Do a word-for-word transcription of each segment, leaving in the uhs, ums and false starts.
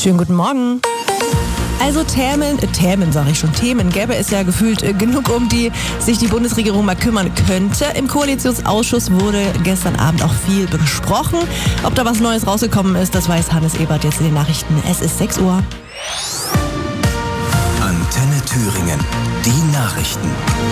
Schönen guten Morgen. Also Themen, äh, Themen sage ich schon, Themen gäbe es ja gefühlt äh, genug, um die sich die Bundesregierung mal kümmern könnte. Im Koalitionsausschuss wurde gestern Abend auch viel besprochen. Ob da was Neues rausgekommen ist, das weiß Hannes Ebert jetzt in den Nachrichten. Es ist sechs Uhr. Antenne Thüringen, die Nachrichten.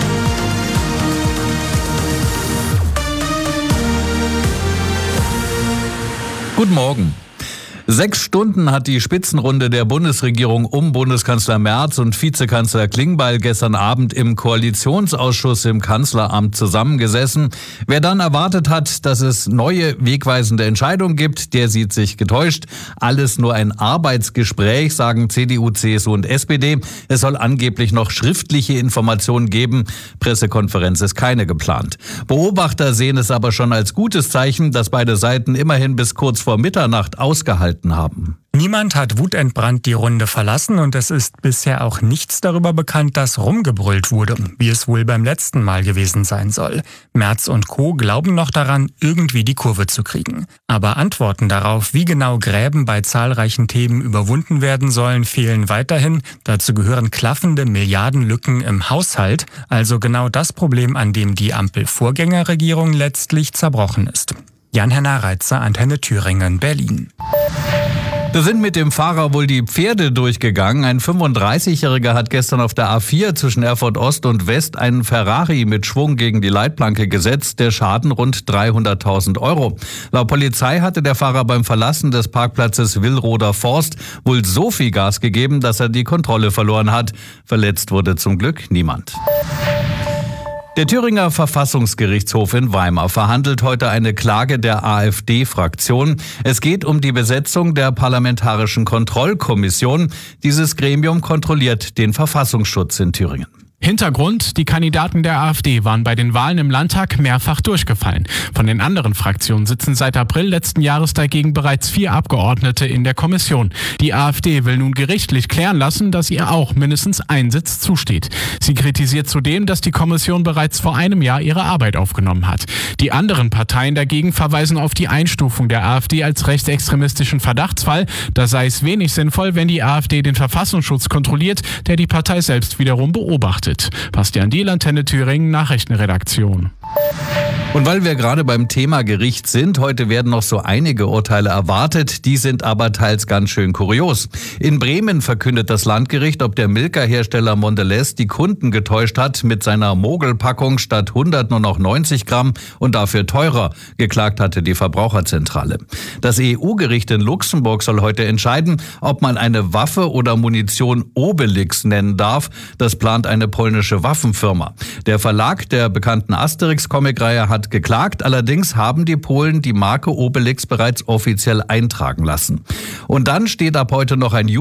Guten Morgen. Sechs Stunden hat die Spitzenrunde der Bundesregierung um Bundeskanzler Merz und Vizekanzler Klingbeil gestern Abend im Koalitionsausschuss im Kanzleramt zusammengesessen. Wer dann erwartet hat, dass es neue wegweisende Entscheidungen gibt, der sieht sich getäuscht. Alles nur ein Arbeitsgespräch, sagen C D U, C S U und S P D. Es soll angeblich noch schriftliche Informationen geben. Pressekonferenz ist keine geplant. Beobachter sehen es aber schon als gutes Zeichen, dass beide Seiten immerhin bis kurz vor Mitternacht ausgehalten haben. Niemand hat wutentbrannt die Runde verlassen und es ist bisher auch nichts darüber bekannt, dass rumgebrüllt wurde, wie es wohl beim letzten Mal gewesen sein soll. Merz und Co. glauben noch daran, irgendwie die Kurve zu kriegen. Aber Antworten darauf, wie genau Gräben bei zahlreichen Themen überwunden werden sollen, fehlen weiterhin. Dazu gehören klaffende Milliardenlücken im Haushalt, also genau das Problem, an dem die Ampel-Vorgängerregierung letztlich zerbrochen ist. Jan-Henner Reitzer, Antenne Thüringen, Berlin. Da sind mit dem Fahrer wohl die Pferde durchgegangen. Ein fünfunddreißigjähriger hat gestern auf der A vier zwischen Erfurt Ost und West einen Ferrari mit Schwung gegen die Leitplanke gesetzt. Der Schaden rund dreihunderttausend Euro. Laut Polizei hatte der Fahrer beim Verlassen des Parkplatzes Willroder Forst wohl so viel Gas gegeben, dass er die Kontrolle verloren hat. Verletzt wurde zum Glück niemand. Der Thüringer Verfassungsgerichtshof in Weimar verhandelt heute eine Klage der AfD-Fraktion. Es geht um die Besetzung der Parlamentarischen Kontrollkommission. Dieses Gremium kontrolliert den Verfassungsschutz in Thüringen. Hintergrund: Die Kandidaten der AfD waren bei den Wahlen im Landtag mehrfach durchgefallen. Von den anderen Fraktionen sitzen seit April letzten Jahres dagegen bereits vier Abgeordnete in der Kommission. Die AfD will nun gerichtlich klären lassen, dass ihr auch mindestens ein Sitz zusteht. Sie kritisiert zudem, dass die Kommission bereits vor einem Jahr ihre Arbeit aufgenommen hat. Die anderen Parteien dagegen verweisen auf die Einstufung der AfD als rechtsextremistischen Verdachtsfall. Da sei es wenig sinnvoll, wenn die AfD den Verfassungsschutz kontrolliert, der die Partei selbst wiederum beobachtet. Bastian Diel, Antenne Thüringen, Nachrichtenredaktion. Und weil wir gerade beim Thema Gericht sind, heute werden noch so einige Urteile erwartet. Die sind aber teils ganz schön kurios. In Bremen verkündet das Landgericht, ob der Milka-Hersteller Mondelez die Kunden getäuscht hat mit seiner Mogelpackung statt hundert nur noch neunzig Gramm und dafür teurer. Geklagt hatte die Verbraucherzentrale. Das E U-Gericht in Luxemburg soll heute entscheiden, ob man eine Waffe oder Munition Obelix nennen darf. Das plant eine polnische Waffenfirma. Der Verlag der bekannten Asterix-Comic-Reihe hat geklagt, allerdings haben die Polen die Marke Obelix bereits offiziell eintragen lassen. Und dann steht ab heute noch ein